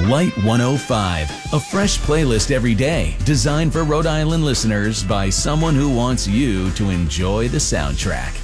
Light 105, a fresh playlist every day designed for Rhode Island listeners by someone who wants you to enjoy the soundtrack.